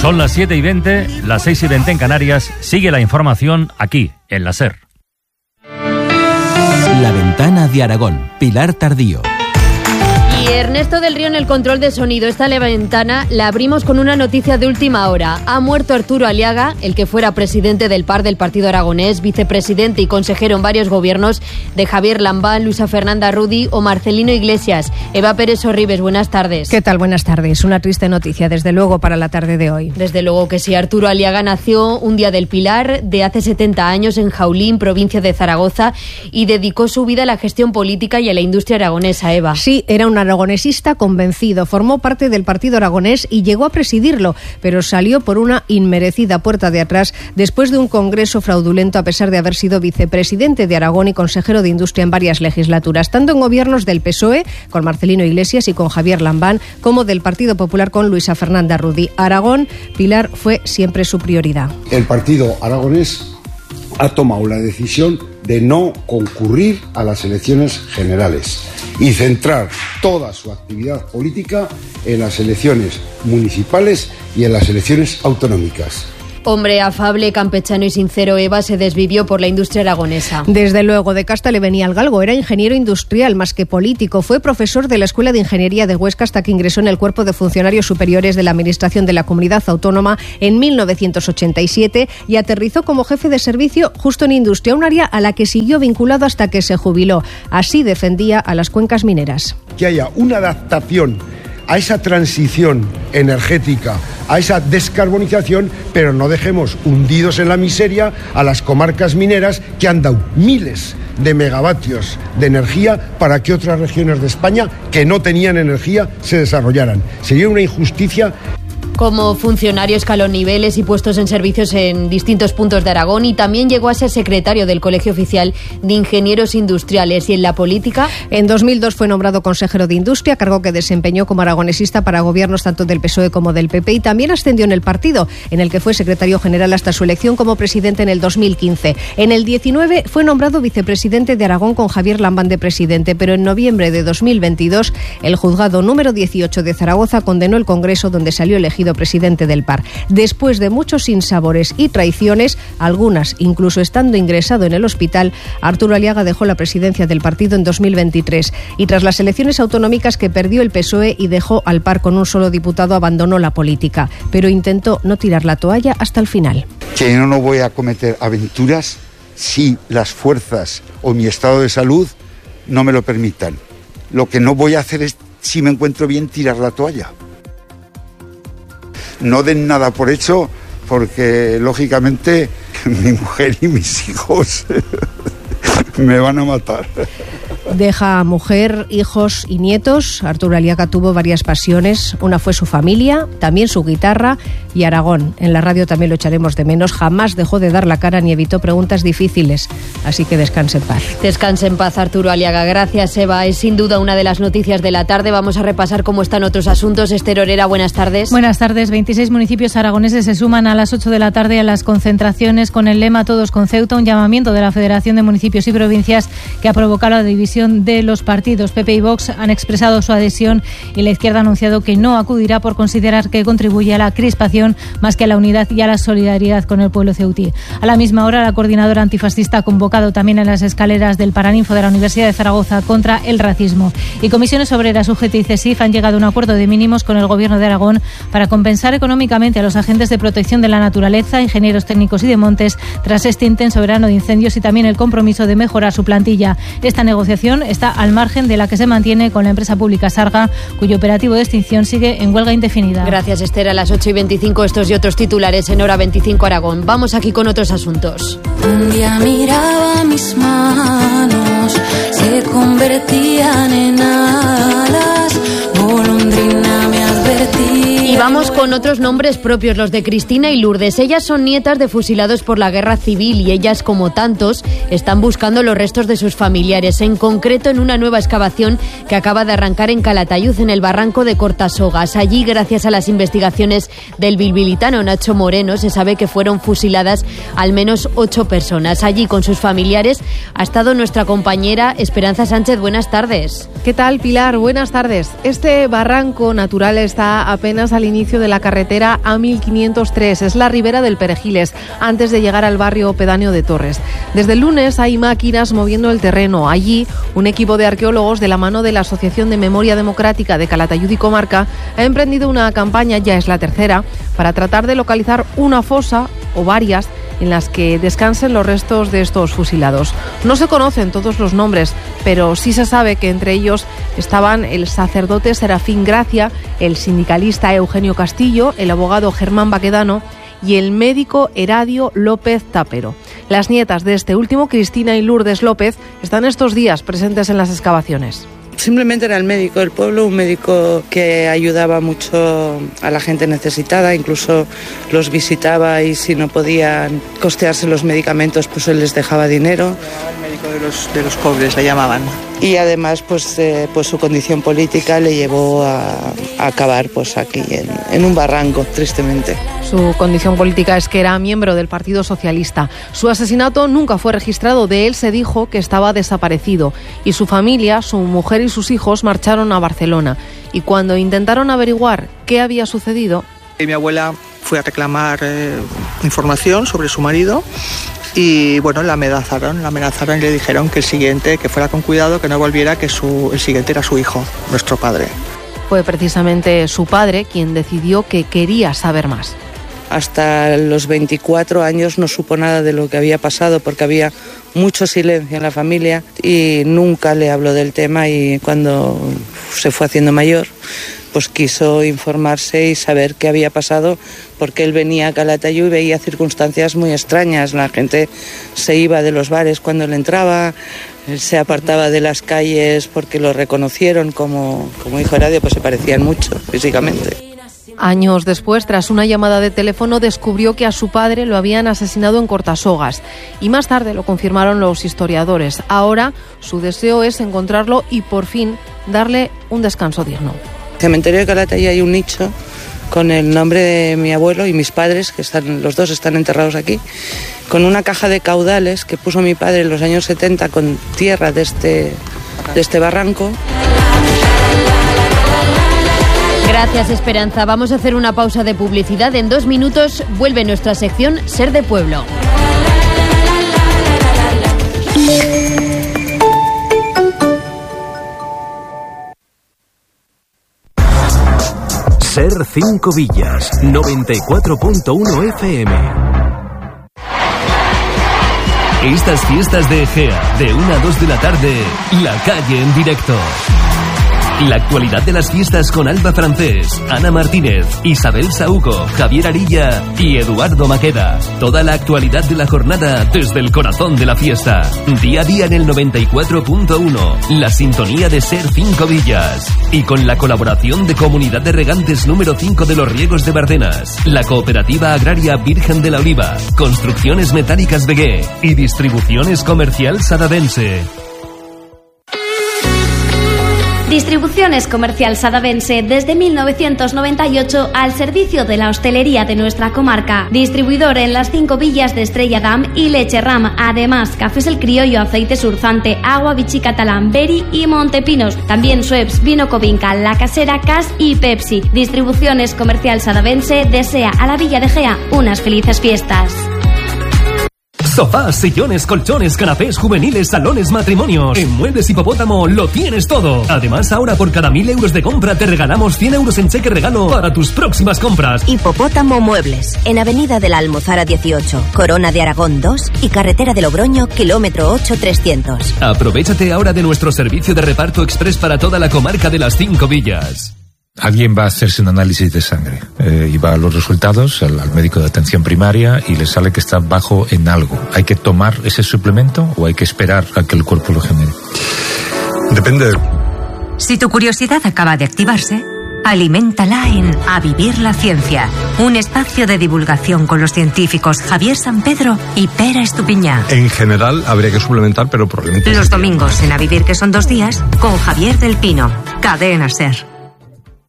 Son las 7:20, las 6:20 en Canarias. Sigue la información aquí, en la SER. La Ventana de Aragón, Pilar Tardío. Y Ernesto del Río en el control de sonido. Esta ventana la abrimos con una noticia de última hora. Ha muerto Arturo Aliaga, el que fuera presidente del PAR del Partido Aragonés, vicepresidente y consejero en varios gobiernos de Javier Lambán, Luisa Fernanda Rudi o Marcelino Iglesias. Eva Pérez Sorribes, buenas tardes. ¿Qué tal? Buenas tardes. Una triste noticia, desde luego, para la tarde de hoy. Desde luego que sí. Arturo Aliaga nació un día del Pilar de hace 70 años en Jaulín, provincia de Zaragoza, y dedicó su vida a la gestión política y a la industria aragonesa, Eva. Sí, era un aragonesista convencido, formó parte del Partido Aragonés y llegó a presidirlo, pero salió por una inmerecida puerta de atrás después de un congreso fraudulento, a pesar de haber sido vicepresidente de Aragón y consejero de Industria en varias legislaturas, tanto en gobiernos del PSOE con Marcelino Iglesias y con Javier Lambán, como del Partido Popular con Luisa Fernanda Rudi. Aragón, Pilar, fue siempre su prioridad. El Partido Aragonés ha tomado la decisión de no concurrir a las elecciones generales y centrar toda su actividad política en las elecciones municipales y en las elecciones autonómicas. Hombre afable, campechano y sincero, Eva, se desvivió por la industria aragonesa. Desde luego, de casta le venía al galgo. Era ingeniero industrial más que político. Fue profesor de la Escuela de Ingeniería de Huesca hasta que ingresó en el Cuerpo de Funcionarios Superiores de la Administración de la Comunidad Autónoma en 1987 y aterrizó como jefe de servicio justo en industria, un área a la que siguió vinculado hasta que se jubiló. Así defendía a las cuencas mineras. Que haya una adaptación a esa transición energética, a esa descarbonización, pero no dejemos hundidos en la miseria a las comarcas mineras que han dado miles de megavatios de energía para que otras regiones de España que no tenían energía se desarrollaran. Sería una injusticia. Como funcionario escaló niveles y puestos en servicios en distintos puntos de Aragón y también llegó a ser secretario del Colegio Oficial de Ingenieros Industriales. ¿Y en la política? En 2002 fue nombrado consejero de Industria, cargo que desempeñó como aragonesista para gobiernos tanto del PSOE como del PP, y también ascendió en el partido, en el que fue secretario general hasta su elección como presidente en el 2015. En el 19 fue nombrado vicepresidente de Aragón con Javier Lambán de presidente, pero en noviembre de 2022 el juzgado número 18 de Zaragoza condenó el Congreso donde salió elegido presidente del PAR. Después de muchos sinsabores y traiciones, algunas incluso estando ingresado en el hospital, Arturo Aliaga dejó la presidencia del partido en 2023 y tras las elecciones autonómicas que perdió el PSOE y dejó al PAR con un solo diputado, abandonó la política, pero intentó no tirar la toalla hasta el final. Que no voy a cometer aventuras si las fuerzas o mi estado de salud no me lo permitan. Lo que no voy a hacer es, si me encuentro bien, tirar la toalla. No den nada por hecho, porque lógicamente mi mujer y mis hijos me van a matar. Deja mujer, hijos y nietos. Arturo Aliaga tuvo varias pasiones. Una fue su familia, también su guitarra y Aragón. En la radio también lo echaremos de menos. Jamás dejó de dar la cara ni evitó preguntas difíciles. Así que descanse en paz. Descanse en paz, Arturo Aliaga. Gracias, Eva. Es sin duda una de las noticias de la tarde. Vamos a repasar cómo están otros asuntos. Esther Orera, buenas tardes. Buenas tardes. 26 municipios aragoneses se suman a las 8 de la tarde a las concentraciones con el lema Todos con Ceuta, un llamamiento de la Federación de Municipios y Provincias que ha provocado la división de los partidos. PP y Vox han expresado su adhesión y la izquierda ha anunciado que no acudirá por considerar que contribuye a la crispación más que a la unidad y a la solidaridad con el pueblo ceutí. A la misma hora, la coordinadora antifascista ha convocado también en las escaleras del Paraninfo de la Universidad de Zaragoza contra el racismo. Y Comisiones Obreras, UGT y CESIF han llegado a un acuerdo de mínimos con el Gobierno de Aragón para compensar económicamente a los agentes de protección de la naturaleza, ingenieros técnicos y de montes tras este intenso verano de incendios y también el compromiso de mejorar su plantilla. Esta negociación está al margen de la que se mantiene con la empresa pública Sarga, cuyo operativo de extinción sigue en huelga indefinida. Gracias, Esther. A las 8:25 estos y otros titulares en Hora 25 Aragón. Vamos aquí con otros asuntos. Un día miraba mis manos, se convertían en alas, golondrina me advertía. Y vamos con otros nombres propios, los de Cristina y Lourdes. Ellas son nietas de fusilados por la guerra civil y ellas, como tantos, están buscando los restos de sus familiares, en concreto en una nueva excavación que acaba de arrancar en Calatayud, en el barranco de Cortasogas. Allí, gracias a las investigaciones del bilbilitano Nacho Moreno, se sabe que fueron fusiladas al menos 8 personas. Allí, con sus familiares, ha estado nuestra compañera Esperanza Sánchez. Buenas tardes. ¿Qué tal, Pilar? Buenas tardes. Este barranco natural está apenas al inicio de la carretera A1503. Es la ribera del Perejiles, antes de llegar al barrio pedáneo de Torres. Desde el lunes hay máquinas moviendo el terreno. Allí, un equipo de arqueólogos, de la mano de la Asociación de Memoria Democrática de Calatayud y Comarca, ha emprendido una campaña, ya es la tercera, para tratar de localizar una fosa o varias en las que descansen los restos de estos fusilados. No se conocen todos los nombres, pero sí se sabe que entre ellos estaban el sacerdote Serafín Gracia, el sindicalista Eugenio Castillo, el abogado Germán Baquedano y el médico Heradio López Tapero. Las nietas de este último, Cristina y Lourdes López, están estos días presentes en las excavaciones. Simplemente era el médico del pueblo, un médico que ayudaba mucho a la gente necesitada, incluso los visitaba y si no podían costearse los medicamentos, pues él les dejaba dinero. El médico de los pobres le llamaban. Y además, pues su condición política le llevó a acabar pues aquí en un barranco, tristemente. Su condición política es que era miembro del Partido Socialista. Su asesinato nunca fue registrado. De él se dijo que estaba desaparecido. Y su familia, su mujer y sus hijos marcharon a Barcelona. Y cuando intentaron averiguar qué había sucedido... Mi abuela fue a reclamar información sobre su marido. Y bueno, la amenazaron y le dijeron que el siguiente, que fuera con cuidado, que no volviera, que el siguiente era su hijo, nuestro padre. Fue precisamente su padre quien decidió que quería saber más. Hasta los 24 años no supo nada de lo que había pasado porque había mucho silencio en la familia y nunca le habló del tema, y cuando se fue haciendo mayor pues quiso informarse y saber qué había pasado, porque él venía a Calatayud y veía circunstancias muy extrañas. La gente se iba de los bares cuando él entraba, él se apartaba de las calles porque lo reconocieron como hijo Heradio, pues se parecían mucho físicamente. Años después, tras una llamada de teléfono, descubrió que a su padre lo habían asesinado en Cortasogas. Y más tarde lo confirmaron los historiadores. Ahora su deseo es encontrarlo y por fin darle un descanso digno. En el cementerio de Calatayud hay un nicho con el nombre de mi abuelo y mis padres, que los dos están enterrados aquí, con una caja de caudales que puso mi padre en los años 70 con tierra de este barranco. Gracias, Esperanza. Vamos a hacer una pausa de publicidad. En 2 minutos vuelve nuestra sección Ser de Pueblo. Ser 5 Villas, 94.1 FM. Estas fiestas de Egea, de 1 a 2 de la tarde, La Calle en directo. La actualidad de las fiestas con Alba Francés, Ana Martínez, Isabel Saúco, Javier Arilla y Eduardo Maqueda. Toda la actualidad de la jornada desde el corazón de la fiesta. Día a día en el 94.1, la sintonía de Ser 5 Villas. Y con la colaboración de Comunidad de Regantes número 5 de los Riegos de Bardenas, la Cooperativa Agraria Virgen de la Oliva, Construcciones Metálicas Begué y Distribuciones Comercial Sadavense. Distribuciones Comercial Sadavense, desde 1998 al servicio de la hostelería de nuestra comarca. Distribuidor en las 5 villas de Estrella Damm y Leche Ram. Además, Cafés El Criollo, Aceite Surzante, Agua Vichy Catalán, Beri y Montepinos. También Schweppes, Vino Covinca, La Casera, Cas y Pepsi. Distribuciones Comercial Sadavense desea a la Villa de Gea unas felices fiestas. Sofás, sillones, colchones, canapés, juveniles, salones, matrimonios. En Muebles Hipopótamo lo tienes todo. Además, ahora por cada 1.000 euros de compra te regalamos 100 euros en cheque regalo para tus próximas compras. Hipopótamo Muebles, en Avenida de la Almozara 18, Corona de Aragón 2 y Carretera de Logroño, kilómetro 8300. Aprovéchate ahora de nuestro servicio de reparto express para toda la comarca de las 5 villas. Alguien va a hacerse un análisis de sangre y va a los resultados al médico de atención primaria y le sale que está bajo en algo. ¿Hay que tomar ese suplemento o hay que esperar a que el cuerpo lo genere? Depende. Si tu curiosidad acaba de activarse, aliméntala en A Vivir la Ciencia, un espacio de divulgación con los científicos Javier San Pedro y Pera Estupiñá. En general habría que suplementar, pero probablemente... Los domingos en A Vivir, que son 2 días, con Javier del Pino, Cadena Ser.